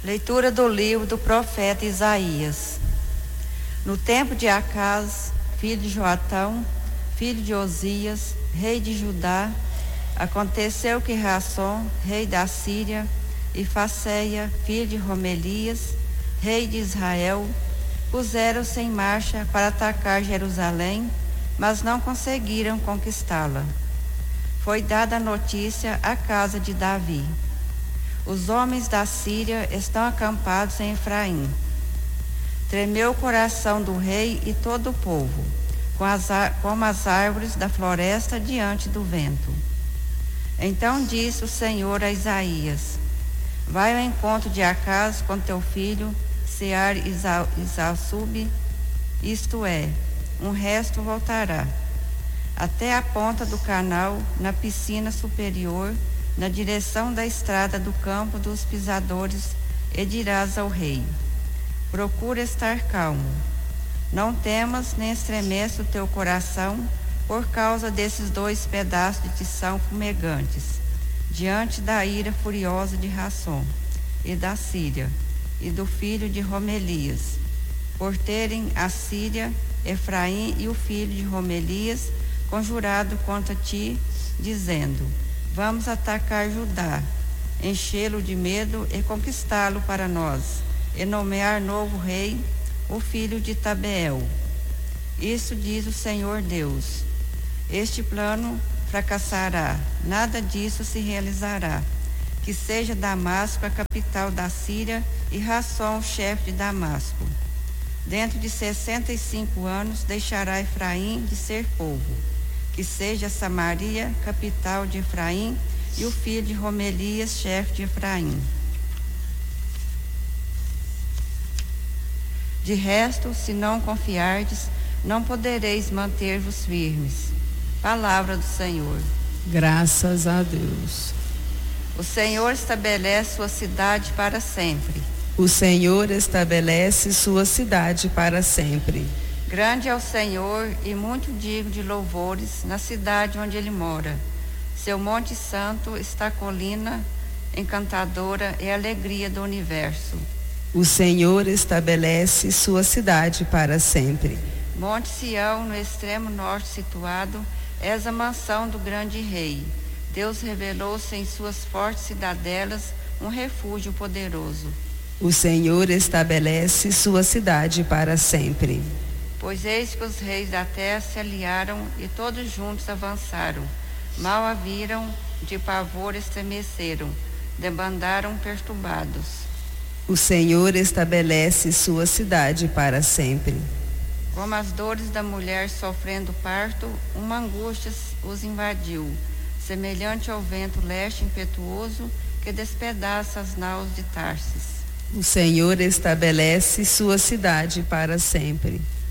Leitura do livro do profeta Isaías. No tempo de Acaz, filho de Joatão, filho de Osias, rei de Judá, aconteceu que Rassom, rei da Síria, e Faceia, filho de Romelias, rei de Israel, puseram-se em marcha para atacar Jerusalém, mas não conseguiram conquistá-la. Foi dada a notícia à casa de Davi: os homens da Síria estão acampados em Efraim. Tremeu o coração do rei e todo o povo, como as árvores da floresta diante do vento. Então disse o Senhor a Isaías: vai ao encontro de Acaz com teu filho, Sear-Izassub, isto é, um resto voltará, até a ponta do canal, na piscina superior, na direção da estrada do campo dos pisadores, e dirás ao rei: procura estar calmo. Não temas nem estremeça o teu coração por causa desses 2 pedaços de tição fumegantes, diante da ira furiosa de Rassom e da Síria e do filho de Romelias, por terem a Síria, Efraim e o filho de Romelias conjurado contra ti, dizendo: vamos atacar Judá, enchê-lo de medo e conquistá-lo para nós, e nomear novo rei, o filho de Tabeel. Isso diz o Senhor Deus: este plano fracassará, nada disso se realizará. Que seja Damasco a capital da Síria e Rassom o chefe de Damasco. Dentro de 65 anos deixará Efraim de ser povo. Que seja Samaria capital de Efraim e o filho de Romelias chefe de Efraim. De resto, se não confiardes, não podereis manter-vos firmes. Palavra do Senhor. Graças a Deus. O Senhor estabelece sua cidade para sempre. O Senhor estabelece sua cidade para sempre. Grande é o Senhor e muito digno de louvores na cidade onde ele mora. Seu monte santo está colina encantadora e alegria do universo. O Senhor estabelece sua cidade para sempre. Monte Sião, no extremo norte situado, és a mansão do grande rei. Deus revelou-se em suas fortes cidadelas, um refúgio poderoso. O Senhor estabelece sua cidade para sempre. Pois eis que os reis da terra se aliaram e todos juntos avançaram. Mal a viram, de pavor estremeceram, debandaram perturbados. O Senhor estabelece sua cidade para sempre. Como as dores da mulher sofrendo parto, uma angústia os invadiu, semelhante ao vento leste impetuoso que despedaça as naus de Tarsis. O Senhor estabelece sua cidade para sempre.